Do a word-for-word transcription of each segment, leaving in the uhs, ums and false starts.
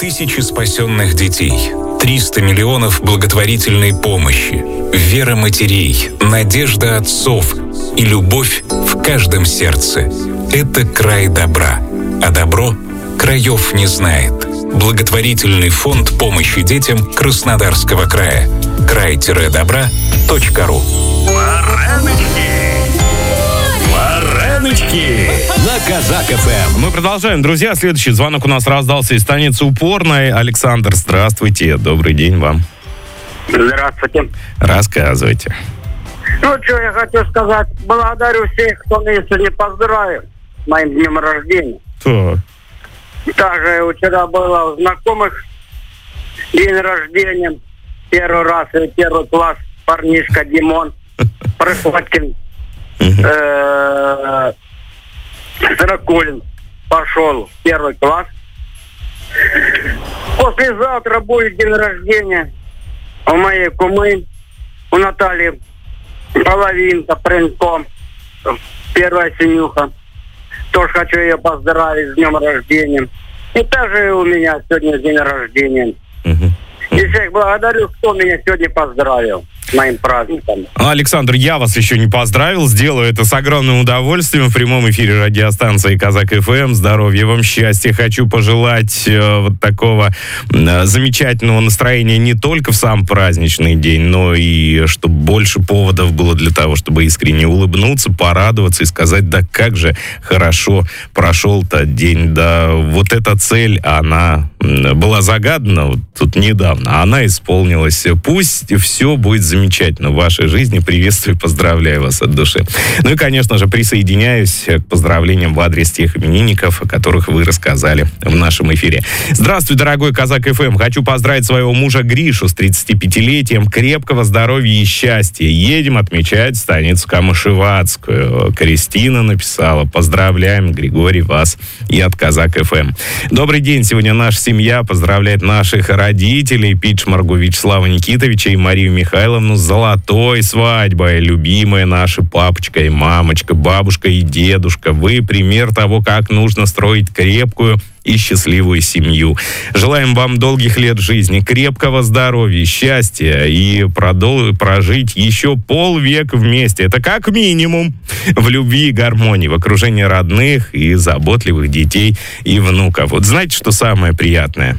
Тысячи спасенных детей, триста миллионов благотворительной помощи, вера матерей, надежда отцов и любовь в каждом сердце. Это край добра, а добро краев не знает. Благотворительный фонд помощи детям Краснодарского края. край-добра точка ру. Вареночки на Казак эф эм. Мы продолжаем, друзья. Следующий звонок у нас раздался из станицы Упорной. Александр, здравствуйте. Добрый день вам. Здравствуйте. Рассказывайте. Ну, что я хочу сказать. Благодарю всех, кто меня сегодня поздравил с моим днем рождения. Так. Также вчера было у знакомых день рождения. Первый раз, первый класс, парнишка Димон Приходькин. Сорокулин пошел в первый класс. Послезавтра будет день рождения у моей кумы, у Натальи Половинка, Принко, первая синюха. Тоже хочу ее поздравить с днем рождения. И также у меня сегодня день рождения. Угу. И всех благодарю, кто меня сегодня поздравил с моим праздником. Александр, я вас еще не поздравил. Сделаю это с огромным удовольствием в прямом эфире радиостанции Казак эф эм. Здоровья вам, счастья. Хочу пожелать э, вот такого э, замечательного настроения не только в сам праздничный день, но и чтобы больше поводов было для того, чтобы искренне улыбнуться, порадоваться и сказать, да как же хорошо прошел тот день. Да вот эта цель, она была загадана вот тут недавно, она исполнилась. Пусть все будет замечательно в вашей жизни. Приветствую, поздравляю вас от души. Ну и, конечно же, присоединяюсь к поздравлениям в адрес тех именинников, о которых вы рассказали в нашем эфире. Здравствуй, дорогой Казак эф эм. Хочу поздравить своего мужа Гришу с тридцатипятилетием. Крепкого здоровья и счастья. Едем отмечать станицу Камышеватскую. Кристина написала: поздравляем, Григорий, вас и от Казак эф эм. Добрый день. Сегодня наша семья поздравляет наших родителей Питшмаргу Вячеслава Никитовича и Марию Михайловну с золотой свадьбой. Любимая наша папочка и мамочка, бабушка и дедушка. Вы пример того, как нужно строить крепкую и счастливую семью. Желаем вам долгих лет жизни, крепкого здоровья, счастья и продол- прожить еще полвека вместе. Это как минимум в любви и гармонии, в окружении родных и заботливых детей и внуков. Вот знаете, что самое приятное?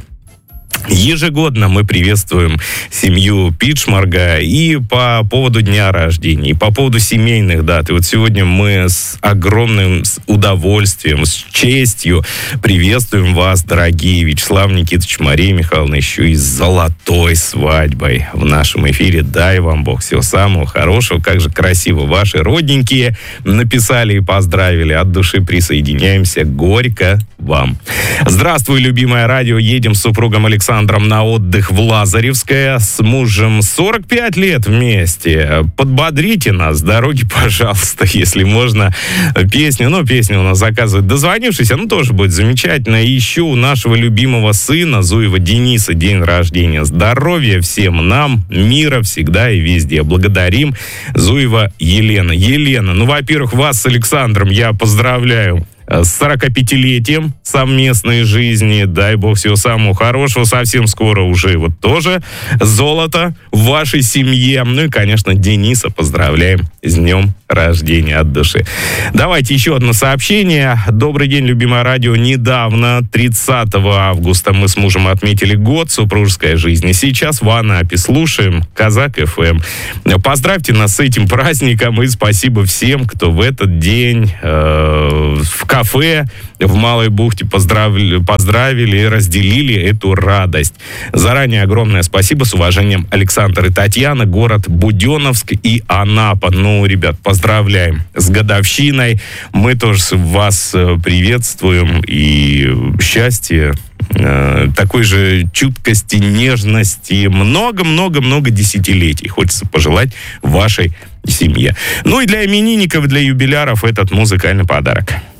Ежегодно мы приветствуем семью Питшмарга и по поводу дня рождения, и по поводу семейных дат. И вот сегодня мы с огромным удовольствием, с честью приветствуем вас, дорогие Вячеслав Никитович, Мария Михайловна, еще и с золотой свадьбой в нашем эфире. Дай вам Бог всего самого хорошего. Как же красиво ваши родненькие написали и поздравили. От души присоединяемся. Горько вам. Здравствуй, любимое радио. Едем с супругом Александром на отдых в Лазаревское. С мужем сорок пять лет вместе. Подбодрите нас с дороги, пожалуйста, если можно. Песню, ну, песню у нас заказывает дозвонившийся, ну, тоже будет замечательно. И еще у нашего любимого сына Зуева Дениса день рождения. Здоровья всем нам, мира всегда и везде. Благодарим. Зуева Елена. Елена, ну, во-первых, вас с Александром я поздравляю с сорокапятилетием совместной жизни. Дай Бог всего самого хорошего. Совсем скоро уже вот тоже золото в вашей семье. Ну и, конечно, Дениса поздравляем с днем рождения от души. Давайте еще одно сообщение. Добрый день, любимое радио. Недавно, тридцатого августа, мы с мужем отметили год супружеской жизни. Сейчас в Анапе слушаем Казак эф эм. Поздравьте нас с этим праздником и спасибо всем, кто в этот день э, в кафе в Малой бухте поздравили, поздравили и разделили эту радость. Заранее огромное спасибо. С уважением, Александр и Татьяна, город Буденновск и Анапа. Ну, ребят, поздравляем с годовщиной. Мы тоже вас приветствуем и счастья, такой же чуткости, нежности, много-много-много десятилетий хочется пожелать вашей семье. Ну и для именинников, для юбиляров этот музыкальный подарок.